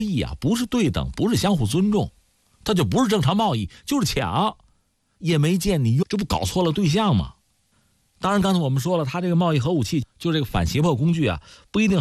易啊，不是对等，不是相互尊重，它就不是正常贸易，就是抢。也没见你用，这不搞错了对象吗？当然，刚才我们说了，它这个贸易核武器，就这个反胁迫工具啊，不一定